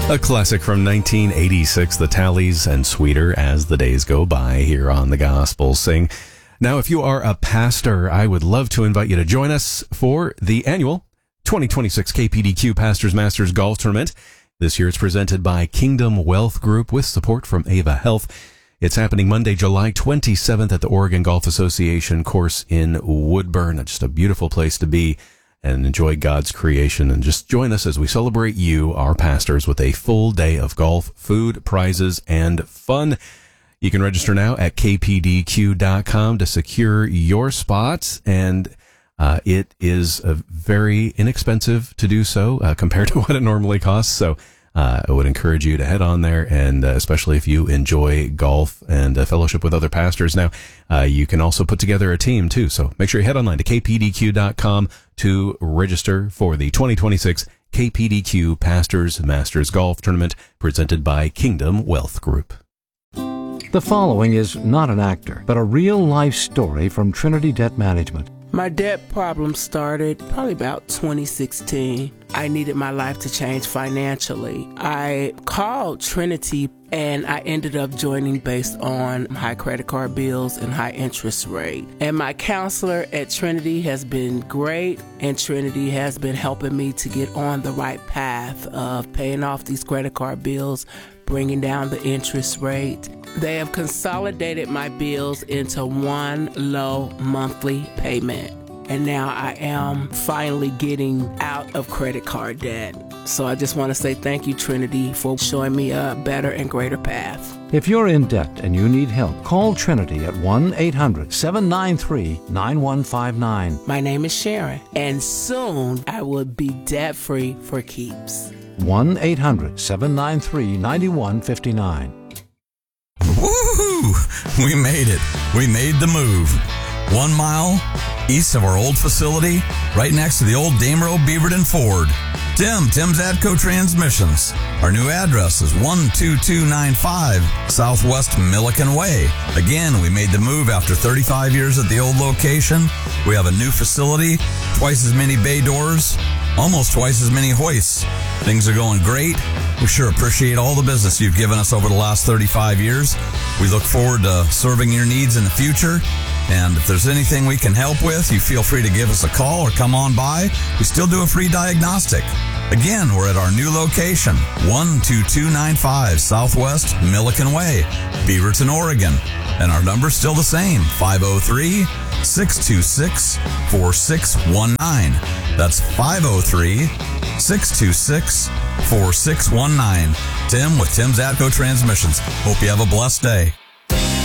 A classic from 1986, The Tallies, and Sweeter as the Days Go By here on The Gospel Sing. Now, if you are a pastor, I would love to invite you to join us for the annual 2026 KPDQ Pastors Masters Golf Tournament. This year it's presented by Kingdom Wealth Group with support from Ava Health. It's happening Monday, July 27th at the Oregon Golf Association course in Woodburn. Just a beautiful place to be and enjoy God's creation. And just join us as we celebrate you, our pastors, with a full day of golf, food, prizes, and fun. You can register now at kpdq.com to secure your spots, and it is very inexpensive to do so compared to what it normally costs. So I would encourage you to head on there, and especially if you enjoy golf and fellowship with other pastors. Now, you can also put together a team, too. So make sure you head online to kpdq.com to register for the 2026 KPDQ Pastors Masters Golf Tournament presented by Kingdom Wealth Group. The following is not an actor, but a real-life story from Trinity Debt Management. My debt problem started probably about 2016. I needed my life to change financially. I called Trinity and I ended up joining based on high credit card bills and high interest rate. And my counselor at Trinity has been great, and Trinity has been helping me to get on the right path of paying off these credit card bills, bringing down the interest rate. They have consolidated my bills into one low monthly payment. And now I am finally getting out of credit card debt. So I just want to say thank you, Trinity, for showing me a better and greater path. If you're in debt and you need help, call Trinity at 1-800-793-9159. My name is Sharon, and soon I will be debt-free for keeps. 1-800-793-9159. Woohoo! We made it. We made the move. 1 mile east of our old facility, right next to the old Damerow Beaverton Ford. Tim's Atco Transmissions. Our new address is 12295 Southwest Milliken Way. Again, we made the move after 35 years at the old location. We have a new facility, twice as many bay doors, almost twice as many hoists. Things are going great. We sure appreciate all the business you've given us over the last 35 years. We look forward to serving your needs in the future. And if there's anything we can help with, you feel free to give us a call or come on by. We still do a free diagnostic. Again, we're at our new location, 12295 Southwest Milliken Way, Beaverton, Oregon. And our number's still the same, 503-626-4619. That's 503-626-4619. Tim with Tim's Atco Transmissions. Hope you have a blessed day.